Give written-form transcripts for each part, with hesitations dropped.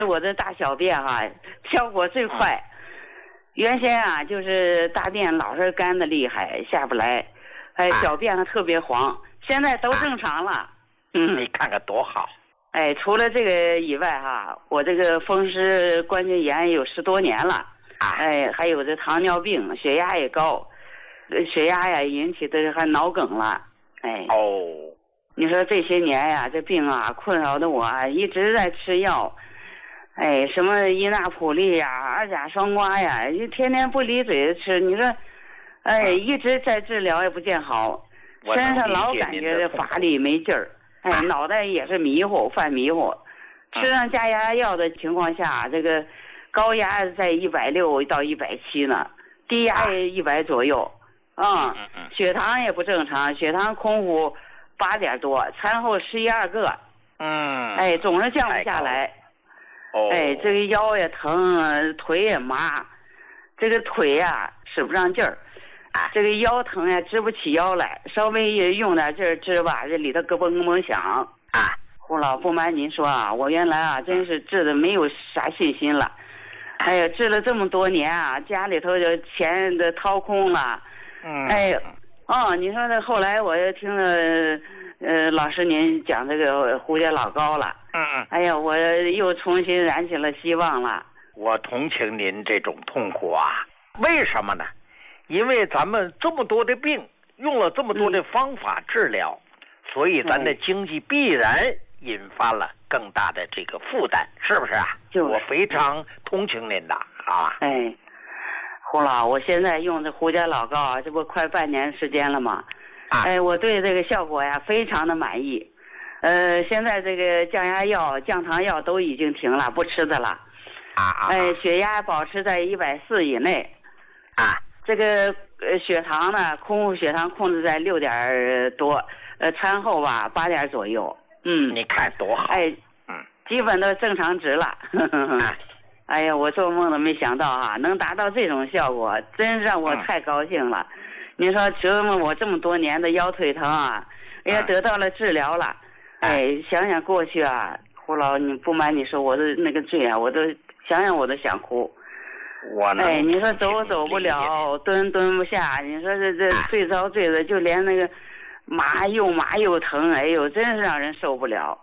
我的大小便哈，效果最快。原先啊，就是大便老是干的厉害，下不来，小便还特别黄。现在都正常了。 你看看多好。 除了这个以外哈，我这个风湿关节炎有10多年了。还有这糖尿病，血压也高，血压呀引起的还脑梗了。你说这些年呀，这病啊困扰的我一直在吃药。什么伊那普利呀、二甲双胍呀，就天天不离嘴的吃。你说，一直在治疗也不见好，身上老感觉这乏力没劲儿，脑袋也是迷糊，犯迷糊。吃上降压药的情况下，这个高压在160到170呢，低压也100左右。血糖也不正常，血糖空腹8点多，餐后11、2个。总是降不下来。这个腰也疼，腿也麻，这个腿呀使不上劲儿，这个腰疼呀直不起腰来，稍微用点劲儿直吧，这里头咯嘣咯嘣响。胡老，不瞒您说啊，我原来真是治的没有啥信心了。治了这么多年啊，家里头就钱都掏空了。你说这后来我又听了老师您讲这个胡家老高了。我又重新燃起了希望了。 我同情您这种痛苦啊。为什么呢？因为咱们这么多的病，用了这么多的方法治疗，所以咱的经济必然引发了更大的这个负担，是不是啊？我非常同情您的啊。 胡老，我现在用这胡家老高这不快半年时间了吗？我对这个效果呀非常的满意。现在这个降压药、降糖药都已经停了，不吃的了。血压保持在140以内。这个血糖呢，空腹血糖控制在6点多，餐后吧8点左右。 你看多好。 基本都正常值了。我做梦都没想到能达到这种效果，真让我太高兴了。您说折磨我这么多年的腰腿疼得到了治疗了。想想过去胡老，你不瞒你说，我的那个罪我都想想我都想哭。你说走不了，蹲不下，你说这最遭罪的，就连那个麻又疼，真是让人受不了。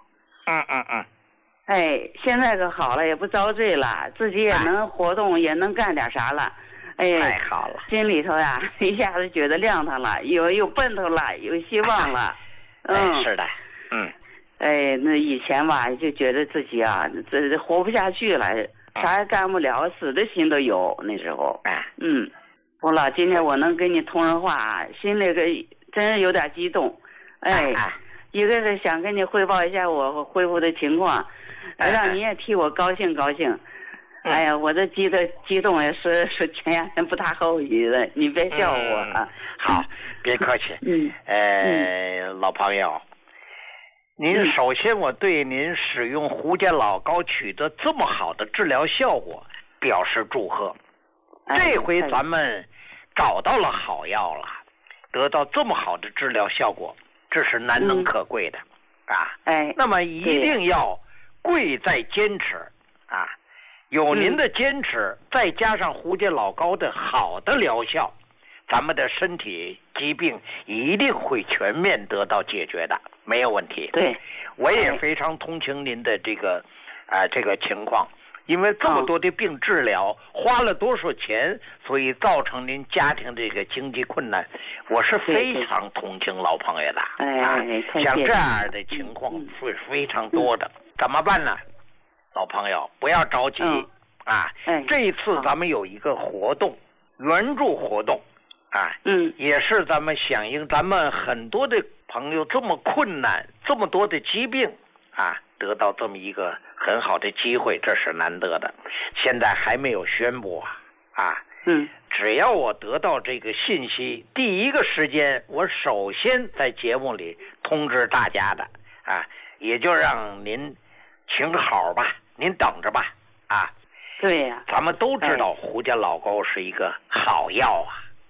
现在可好了，也不遭罪了，自己也能活动，也能干点啥了。 太好了， 心里头一下子觉得亮堂了，有奔头了，有希望了。 是的。 那以前吧，就觉得自己这活不下去了，啥也干不了，死的心都有。那时候，胡老，今天我能跟你通上话心里真是有点激动。一个是想跟你汇报一下我恢复的情况，让你也替我高兴高兴。我这激动也是前两天不大好意思，你别笑我。 好，别客气。老朋友，您首先我对您使用胡家老高取得这么好的治疗效果表示祝贺。这回咱们找到了好药了，得到这么好的治疗效果，这是难能可贵的。那么一定要贵在坚持。有您的坚持，再加上胡家老高的好的疗效，咱们的身体疾病一定会全面得到解决的，没有问题。 对， 我也非常同情您的这个情况，因为这么多的病治疗花了多少钱，所以造成您家庭这个经济困难，我是非常同情老朋友的。像这样的情况是非常多的，怎么办呢？老朋友不要着急这一次咱们有一个活动，援助活动也是咱们响应咱们很多的朋友这么困难，这么多的疾病得到这么一个很好的机会，这是难得的。现在还没有宣布只要我得到这个信息，第一个时间我首先在节目里通知大家的也就让您请好吧，您等着吧对呀， 咱们都知道胡家老高是一个好药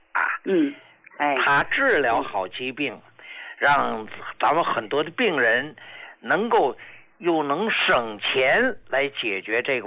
他治疗好疾病，让咱们很多的病人能够又能省钱来解决这个